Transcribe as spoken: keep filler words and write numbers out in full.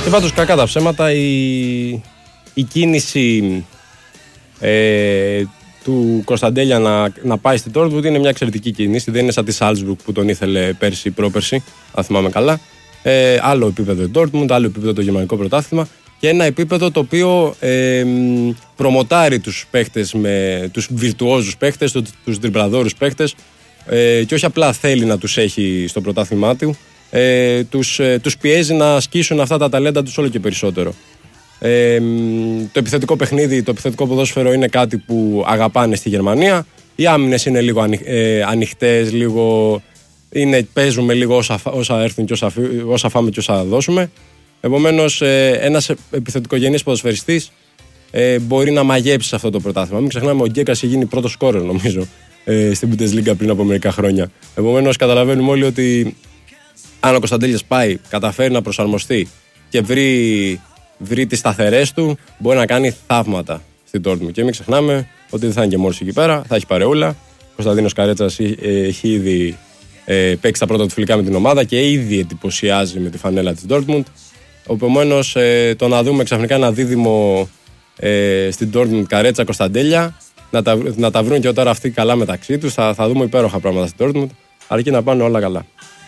Και πάντως κακά τα ψέματα, η, η κίνηση ε, του Κωνσταντέλια να, να πάει στην Dortmund είναι μια εξαιρετική κίνηση. Δεν είναι σαν τη Salzburg που τον ήθελε πέρσι ή πρόπερσι, αν θυμάμαι καλά. Ε, άλλο επίπεδο η Dortmund, άλλο επίπεδο το γερμανικό πρωτάθλημα και ένα επίπεδο το οποίο ε, προμοτάρει τους παίχτες, με τους βιρτουόζους παίχτες, τους τριμπλαδόρους παίχτες ε, και όχι απλά θέλει να τους έχει στο πρωτάθλημά του, ε, τους, ε, τους πιέζει να ασκήσουν αυτά τα ταλέντα τους όλο και περισσότερο. Ε, το επιθετικό παιχνίδι, το επιθετικό ποδόσφαιρο είναι κάτι που αγαπάνε στη Γερμανία. Οι άμυνες είναι λίγο ανοιχ, ε, ανοιχτές, λίγο, είναι, παίζουμε λίγο όσα, όσα έρθουν και όσα, όσα φάμε και όσα δώσουμε. Επομένως, ε, ένας επιθετικογενής ποδοσφαιριστής ε, μπορεί να μαγέψει σε αυτό το πρωτάθλημα. Μην ξεχνάμε, ο Γκέκας είχε γίνει πρώτος σκόρερ, νομίζω, ε, στην Bundesliga πριν από μερικά χρόνια. Επομένως, καταλαβαίνουμε όλοι ότι αν ο Κωνσταντέλιας πάει, καταφέρει να προσαρμοστεί και βρει, βρει τις σταθερές του, μπορεί να κάνει θαύματα στην Dortmund. Και μην ξεχνάμε ότι δεν θα είναι και μόνος εκεί πέρα, θα έχει παρεούλα. Ο Κωνσταντίνος Καρέτσας έχει ήδη ε, παίξει τα πρώτα του φιλικά με την ομάδα και ήδη εντυπωσιάζει με τη φανέλα της Dortmund. Επομένως, ε, το να δούμε ξαφνικά ένα δίδυμο ε, στην Dortmund Καρέτσα Κωνσταντέλια, να τα, να τα βρουν και τώρα αυτοί καλά μεταξύ τους, θα, θα δούμε υπέροχα πράγματα στην Dortmund, αρκεί να πάνε όλα καλά.